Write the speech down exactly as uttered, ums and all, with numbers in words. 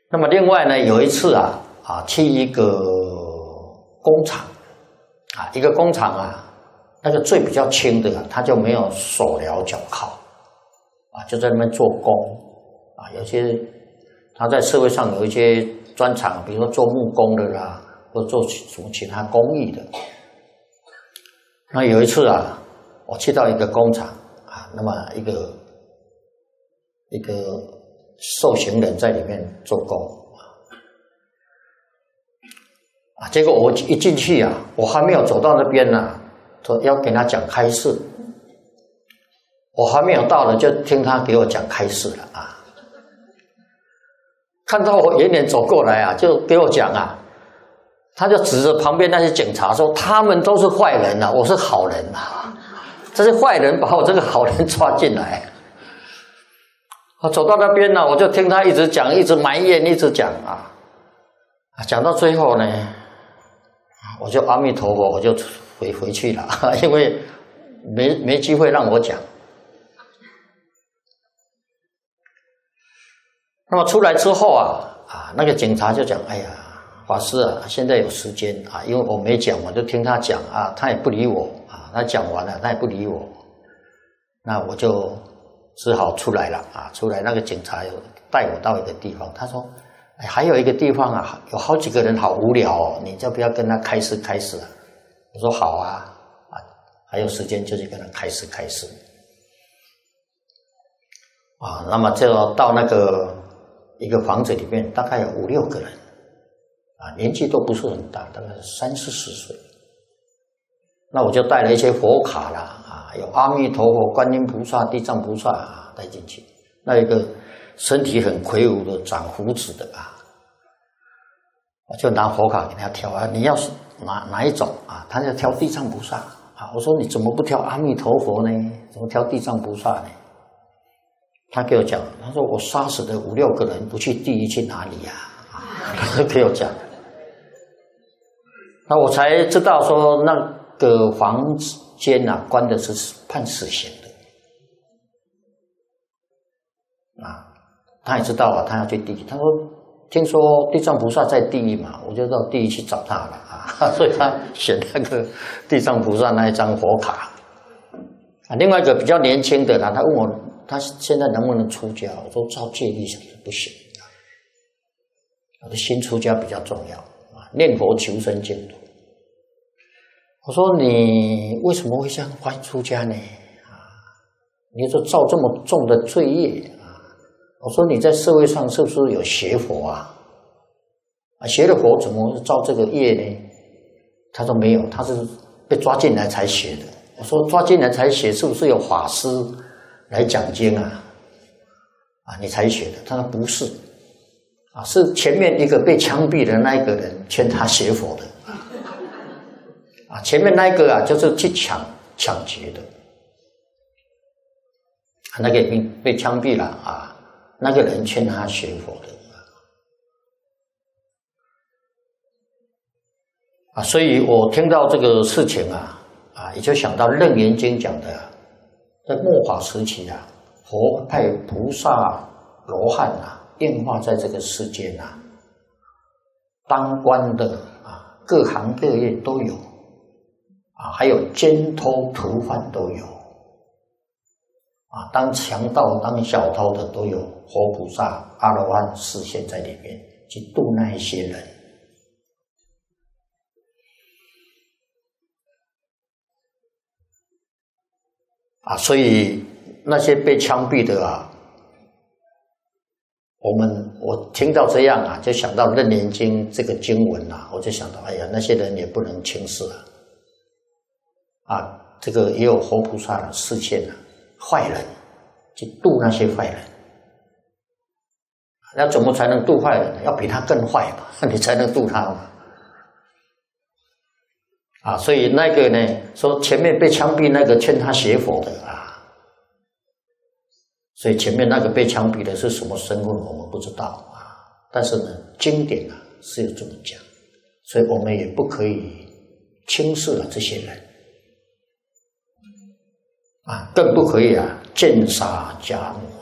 那么另外呢，有一次啊啊去一个工厂啊，一个工厂啊，那个罪比较轻的、啊，他就没有手镣脚铐啊，就在那边做工啊。有些他在社会上有一些专长，比如说做木工的啦，或做什么其他工艺的。那有一次啊，我去到一个工厂啊，那么一个一个受刑人在里面做工。啊，结果我一进去啊，我还没有走到那边呢、啊，说要给他讲开示，我还没有到呢，就听他给我讲开示了啊。看到我远远走过来啊，就给我讲啊，他就指着旁边那些警察说：“他们都是坏人啊，我是好人啊，这些坏人把我这个好人抓进来。”我走到那边呢、啊，我就听他一直讲，一直埋怨，一直讲啊，讲到最后呢。我就阿弥陀佛，我就回回去了，因为没没机会让我讲。那么出来之后啊，啊，那个警察就讲：“哎呀，法师啊，现在有时间啊，因为我没讲，我就听他讲啊，他也不理我啊，他讲完了，他也不理我，那我就只好出来了啊。出来，那个警察有带我到一个地方，他说。”哎，还有一个地方啊，有好几个人好无聊哦，你就不要跟他开示开示啊。我说好啊，啊，还有时间就去跟他开示开示。啊，那么就到那个一个房子里面，大概有五六个人，啊，年纪都不是很大，大概是三四十岁。那我就带了一些佛卡啦，啊，有阿弥陀佛、观音菩萨、地藏菩萨啊带进去。那一个。身体很魁梧的，长胡子的啊，我就拿佛卡给他挑啊，你要是哪哪一种啊？他就挑地藏菩萨啊。我说你怎么不挑阿弥陀佛呢？怎么挑地藏菩萨呢？他给我讲，他说我杀死的五六个人，不去地狱去哪里呀、啊？他给我讲，那我才知道说那个房间啊，关的是判死刑的啊。他也知道啊，他要去地狱。他说：“听说地藏菩萨在地狱嘛，我就到地狱去找他了啊。”所以他选那个地藏菩萨那一张佛卡。啊，另外一个比较年轻的呢，他问我他现在能不能出家？我说照戒律想是不行。我的新出家比较重要啊，念佛求生净土。我说你为什么会想快出家呢？啊，你说造这么重的罪业。我说你在社会上是不是有学佛啊？啊，学了佛怎么会造这个业呢？他说没有，他是被抓进来才学的。我说抓进来才学，是不是有法师来讲经啊？啊，你才学的？他说不是，啊，是前面一个被枪毙的那一个人劝他学佛的。啊，前面那一个啊，就是去抢抢劫的，啊，那个被被枪毙了啊。那个人劝他学佛的啊，所以我听到这个事情啊，啊，也就想到《楞严经》讲的，在末法时期啊，佛派菩萨罗汉啊，变化在这个世间啊，当官的啊，各行各业都有啊，还有奸偷屠贩都有。啊，当强盗、当小偷的都有佛菩萨、阿罗汉示现在里面去度那一些人。啊，所以那些被枪毙的啊，我们我听到这样啊，就想到《楞严经》这个经文啊，我就想到，哎呀，那些人也不能轻视啊。啊，这个也有佛菩萨的示现啊。坏人去度那些坏人，那怎么才能度坏人？要比他更坏嘛，你才能度他嘛。啊，所以那个呢，说前面被枪毙那个劝他学佛的啊，所以前面那个被枪毙的是什么身份我们不知道啊，但是呢，经典啊是有这么讲，所以我们也不可以轻视了这些人。啊，更不可以啊，见杀家母